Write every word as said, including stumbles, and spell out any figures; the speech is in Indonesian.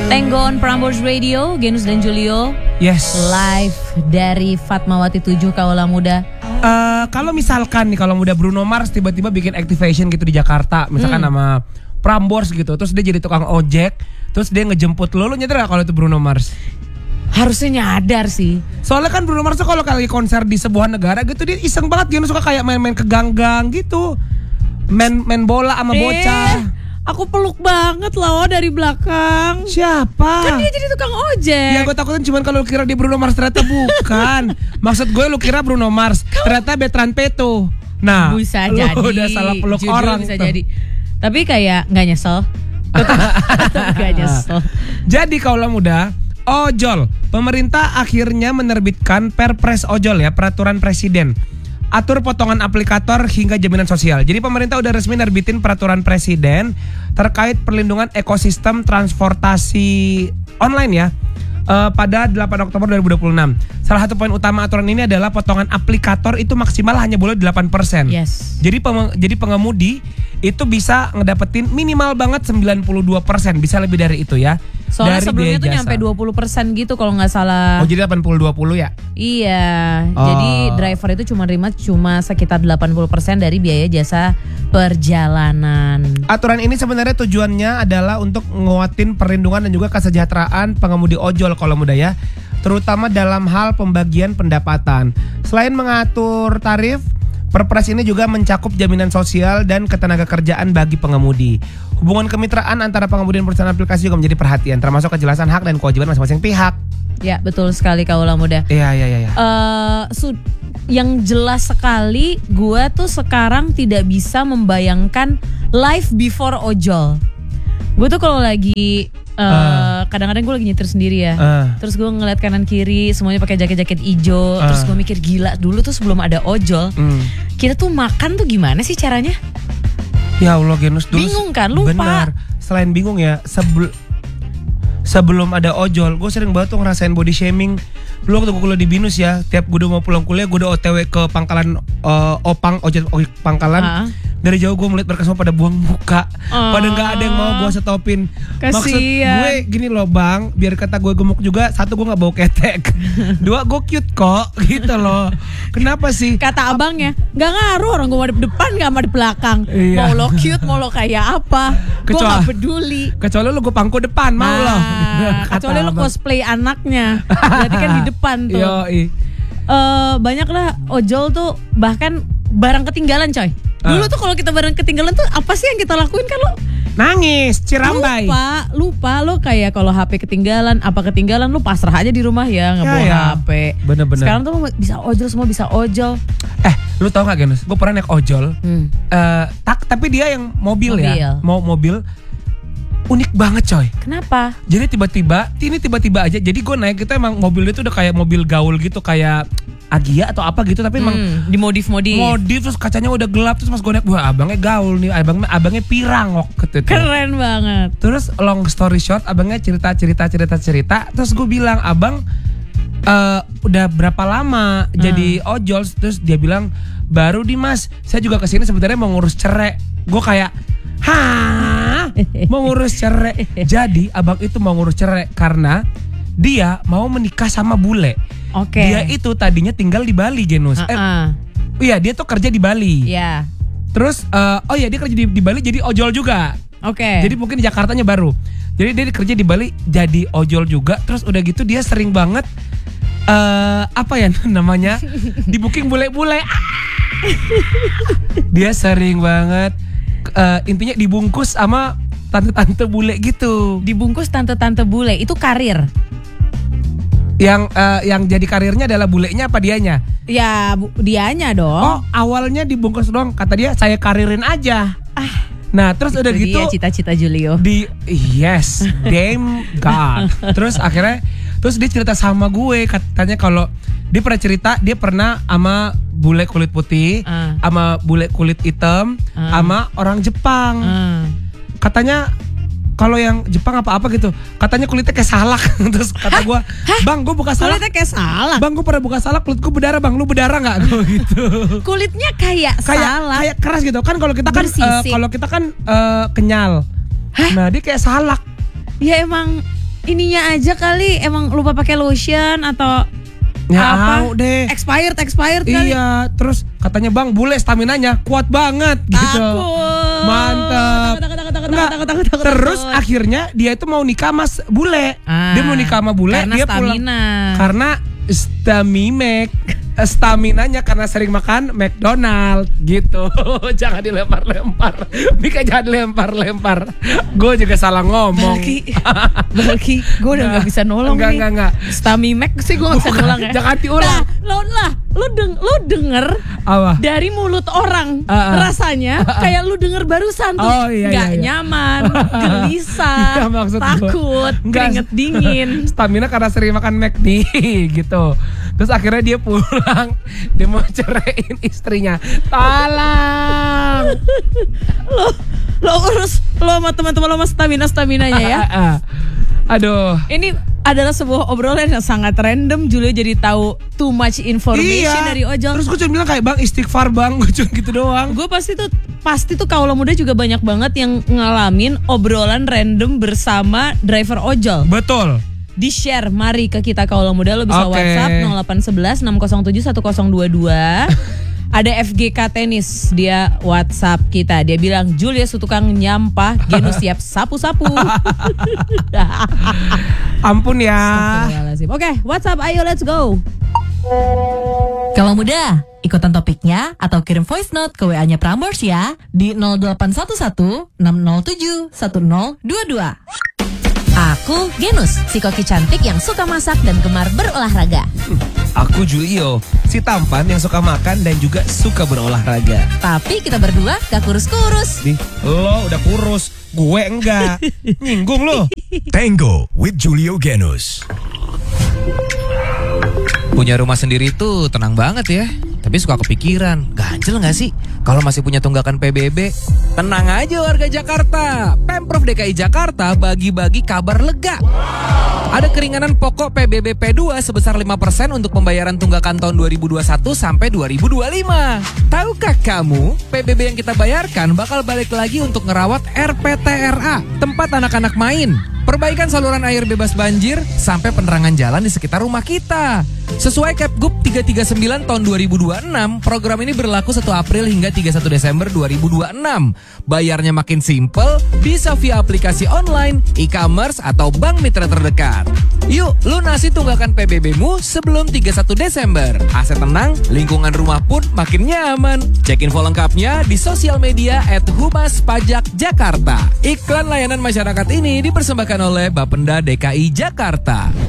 Tango on Prambors Radio, Genus dan Julio. Yes. Live dari Fatmawati tujuh Kaula Muda. Uh, kalau misalkan nih kalau muda Bruno Mars tiba-tiba bikin activation gitu di Jakarta, misalkan hmm. nama Prambors gitu, terus dia jadi tukang ojek, terus dia ngejemput lo, lo nyadar gak kalau itu Bruno Mars? Harusnya nyadar sih. Soalnya kan Bruno Mars tuh kalau lagi konser di sebuah negara gitu dia iseng banget, dia suka kayak main-main ke gang-gang gitu, main main bola sama eh, bocah. Aku peluk banget loh dari belakang. Siapa? Kan dia jadi tukang ojek. Ya gue takutin cuman kalau lu kira dia Bruno Mars, ternyata bukan. Maksud gue lu kira Bruno Mars, ternyata Bertrand Peto. Nah, bisa lu jadi. udah salah peluk Judul orang bisa tuh. jadi. Tapi kayak nggak nyesel. Nggak nyesel. Jadi Kaula Muda, ojol. Pemerintah akhirnya menerbitkan Perpres ojol ya, peraturan presiden. Atur potongan aplikator hingga jaminan sosial. Jadi pemerintah udah resmi nerbitin peraturan presiden terkait perlindungan ekosistem transportasi online ya. Uh, pada delapan Oktober dua ribu dua puluh enam. Salah satu poin utama aturan ini adalah potongan aplikator itu maksimal hanya boleh delapan persen. Yes. Jadi peng- jadi pengemudi itu bisa ngedapetin minimal banget sembilan puluh dua persen, bisa lebih dari itu ya. Soalnya dari sebelumnya tuh jasa. nyampe dua puluh persen gitu kalau nggak salah. Oh jadi delapan puluh dua puluh ya? Iya. Oh. Jadi driver itu cuma terima cuma sekitar delapan puluh persen dari biaya jasa perjalanan. Aturan ini sebenarnya tujuannya adalah untuk nguatin perlindungan dan juga kesejahteraan pengemudi ojol Kaula Muda ya, terutama dalam hal pembagian pendapatan. Selain mengatur tarif, Perpres ini juga mencakup jaminan sosial dan ketenagakerjaan bagi pengemudi. Hubungan kemitraan antara pengemudi dan perusahaan aplikasi juga menjadi perhatian, termasuk kejelasan hak dan kewajiban masing-masing pihak. Ya betul sekali Kaula Muda. Iya iya iya. Uh, su- yang jelas sekali, gue tuh sekarang tidak bisa membayangkan life before ojol. Gue tuh kalau lagi uh, uh. kadang-kadang gue lagi nyetir sendiri ya, uh. terus gue ngeliat kanan kiri semuanya pakai jaket-jaket hijau, uh. terus gue mikir gila dulu tuh sebelum ada ojol, mm. kita tuh makan tuh gimana sih caranya? Ya Allah Genus dulu. Bingung kan, lupa. Benar. Selain bingung ya, sebel sebelum ada ojol, gue sering banget tuh ngerasain body shaming. Dulu waktu gue kuliah di Binus ya, tiap gue udah mau pulang kuliah, gue udah O T W ke pangkalan uh, Opang, ojek ojek pangkalan. Uh. Dari jauh gue melihat mereka semua pada buang muka, uh. pada nggak ada yang mau gue stopin. Kasian. Maksud gue gini loh bang, biar kata gue gemuk juga, satu gue nggak bau ketek, dua gue cute kok, gitu loh. Kenapa sih? Kata abangnya, nggak ngaruh orang gue mau di depan nggak mau di belakang. Iya. Mau lo cute, mau lo kayak apa, gue nggak peduli. Kecuali lo gue pangku depan, mau nah, lo. Kecuali lo cosplay anaknya, berarti kan di depan tuh. Yoi. Uh, banyak lah ojol tuh bahkan barang ketinggalan coy. Dulu uh. tuh kalau kita barang ketinggalan tuh apa sih yang kita lakuin kan lo? Nangis, cirambai. Lupa, lupa lo kayak kalau H P ketinggalan, apa ketinggalan lo pasrah aja di rumah ya nggak bawa ya, ya. H P. Bener-bener. Sekarang tuh bisa ojol, semua bisa ojol. Eh, lu tau gak Genus? Gue pernah naik ojol. Hmm. Uh, tak, tapi dia yang mobil, mobil. ya, mau mobil. Unik banget coy. Kenapa? Jadi tiba-tiba, ini tiba-tiba aja. Jadi gue naik itu emang mobilnya tuh udah kayak mobil gaul gitu, kayak Agia atau apa gitu, tapi emang hmm, dimodif-modif. Modif terus kacanya udah gelap, terus pas gue naik, wah abangnya gaul nih, abangnya abangnya pirang waktu itu. Keren banget. Terus long story short, abangnya cerita cerita cerita cerita, terus gue bilang, abang uh, udah berapa lama hmm. jadi ojol? Terus dia bilang, baru di mas, saya juga kesini sebenarnya mau ngurus cerai. Gue kayak, hah, mau ngurus cerai? Jadi abang itu mau ngurus cerai karena dia mau menikah sama bule. Oke. Okay. Dia itu tadinya tinggal di Bali, Genus. Uh-uh. Eh, iya dia tuh kerja di Bali. Iya. Yeah. Terus, uh, oh iya dia kerja di, di Bali jadi ojol juga. Oke. Okay. Jadi mungkin di Jakartanya baru. Jadi dia kerja di Bali jadi ojol juga. Terus udah gitu dia sering banget, uh, apa ya namanya, di booking bule-bule. Dia sering banget, uh, intinya dibungkus sama tante-tante bule gitu. Dibungkus tante-tante bule, itu karir. Yang uh, yang jadi karirnya adalah bulenya apa dianya? Ya bu, dianya dong. Oh awalnya dibungkus dong, kata dia saya karirin aja. Ah, nah terus udah gitu. Dia cita-cita Julio. Di yes, damn God. Terus akhirnya, terus dia cerita sama gue, katanya kalau dia pernah cerita dia pernah sama bule kulit putih, uh. sama bule kulit hitam, uh. sama orang Jepang. Uh. Katanya kalau yang Jepang apa-apa gitu, katanya kulitnya kayak salak. Terus kata gue, bang gue buka salak. Kulitnya kayak salak? Bang gue pernah buka salak, kulitku berdarah bang, lu berdarah gak? Gue gitu. Kulitnya kayak, kayak salak? Kayak keras gitu, kan kalau kita kan uh, kalau kita kan uh, kenyal. Hah? Nah dia kayak salak. Ya emang, ininya aja kali emang lupa pakai lotion atau Ya apa? au deh. Expired, expired kali. Iya, terus katanya bang bule staminanya kuat banget gitu. Takut. Mantap. Takut, takut, takut, takut, Nggak, takut, takut, takut, terus takut. akhirnya dia itu mau nikah mas bule. Ah, dia mau nikah sama bule, karena dia stamina. pulang karena stamimek. Staminanya karena sering makan McDonald gitu. Jangan dilempar-lempar. Mika jangan lempar-lempar. Gue juga salah ngomong. Balki, Balki, gue udah nggak bisa nolong enggak, nih. Enggak, enggak, Stamimek sih gue nggak bisa Bukan, nolong ya. jangan diulang. Nah, lo lah, lo deng, lo denger Apa? dari mulut orang, Uh, uh. rasanya kayak lu denger barusan tuh, Oh, iya, nggak iya, iya. nyaman, gelisah, Iya, maksud gua. takut, Enggak. keringet dingin. Stamina karena sering makan McD gitu. Terus akhirnya dia pulang, dia mau ceraiin istrinya. Tolong. lo lo urus lo sama teman-teman lo sama stamina staminanya ya. Aduh. Ini adalah sebuah obrolan yang sangat random. Julia jadi tahu too much information Iya. dari ojol. Terus gue cuma bilang kayak bang istighfar bang, gue cuma gitu doang. Gue pasti tuh pasti tuh kaula muda juga banyak banget yang ngalamin obrolan random bersama driver ojol. Betul. Di share, mari ke kita kaula muda. Lo bisa Oke. WhatsApp nol delapan satu satu enam nol tujuh satu nol dua dua. Ada F G K Tenis, dia WhatsApp kita. Dia bilang Julia tukang nyampah, Genus siap sapu-sapu. Ampun ya. Astagfirullahaladzim. Oke, WhatsApp, ayo let's go. Kalau muda, ikutan topiknya atau kirim voice note ke W A-nya Prambors ya di nol delapan satu satu enam nol tujuh satu nol dua dua. Aku Genus, si koki cantik yang suka masak dan gemar berolahraga. Aku Julio, si tampan yang suka makan dan juga suka berolahraga. Tapi kita berdua gak kurus-kurus. Nih, lo udah kurus, gue enggak. Nyinggung lo. Tango with Julio Genus. Punya rumah sendiri tuh tenang banget ya. Tapi suka kepikiran, ganjel gak sih kalau masih punya tunggakan P B B? Tenang aja warga Jakarta, Pemprov D K I Jakarta bagi-bagi kabar lega. Ada keringanan pokok P B B P dua sebesar lima persen untuk pembayaran tunggakan tahun dua ribu dua puluh satu sampai dua ribu dua puluh lima. Tahukah kamu, P B B yang kita bayarkan bakal balik lagi untuk ngerawat R P T R A, tempat anak-anak main. Perbaikan saluran air bebas banjir sampai penerangan jalan di sekitar rumah kita. Sesuai Kepgub tiga tiga sembilan tahun dua ribu dua puluh enam, program ini berlaku satu April hingga tiga puluh satu Desember dua ribu dua puluh enam. Bayarnya makin simple, bisa via aplikasi online, e-commerce, atau bank mitra terdekat. Yuk, lunasi tunggakan P B B-mu sebelum tiga puluh satu Desember. Aset tenang, lingkungan rumah pun makin nyaman. Cek info lengkapnya di sosial media at Humas Pajak Jakarta. Iklan layanan masyarakat ini dipersembahkan oleh Bapenda D K I Jakarta.